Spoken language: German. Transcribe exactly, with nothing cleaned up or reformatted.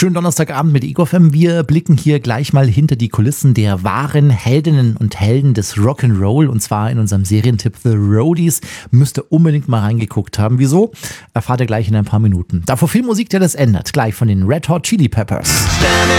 Schönen Donnerstagabend mit Ego F M. Wir blicken hier gleich mal hinter die Kulissen der wahren Heldinnen und Helden des Rock'n'Roll und zwar in unserem Serientipp The Roadies. Müsst ihr unbedingt mal reingeguckt haben. Wieso? Erfahrt ihr gleich in ein paar Minuten. Davor viel Musik, der das ändert. Gleich von den Red Hot Chili Peppers.